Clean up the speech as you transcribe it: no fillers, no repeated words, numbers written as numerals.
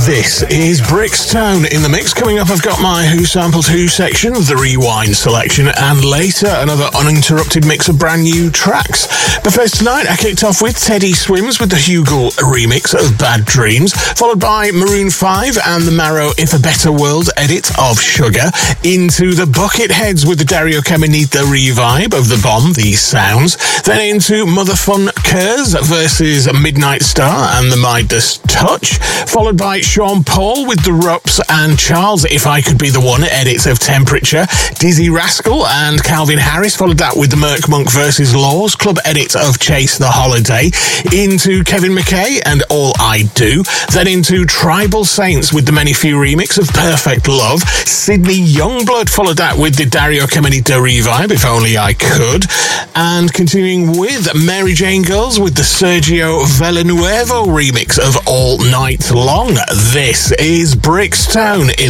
This is Brixton in the mix. Coming up, I've got my Who Sampled Who section, the Rewind selection, and later another uninterrupted mix of brand new tracks. But first tonight, I kicked off with Teddy Swims with the Hugel remix of Bad Dreams, followed by Maroon 5 and the Marrow If a Better World edit of Sugar, into the Bucketheads with the Dario Caminita revive of The Bomb, These Sounds, then into Mother Fun Kurz versus Midnight Star and the Midas Touch, followed by Sean Paul with The Rups and Charles If I Could Be the One edits of Temperature, Dizzy Rascal and Calvin Harris followed that with the Merc Monk versus Laws Club edit of Chase the Holiday, into Kevin McKay and All I Do, then into Tribal Saints with the Many Few remix of Perfect Love, Sydney Youngblood followed that with the Dario Caminita revive, If Only I Could, and continuing with Mary Jane Girls with the Sergio Villanuevo remix of All Night Long. This is Brixton in